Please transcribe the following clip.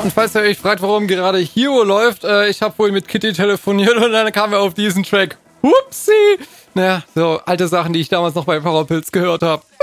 und falls ihr euch fragt, warum gerade Hero läuft, ich habe vorhin mit Kitty telefoniert und dann kam er auf diesen Track. Upsi! Naja, so alte Sachen, die ich damals noch bei Powerpilz gehört habe.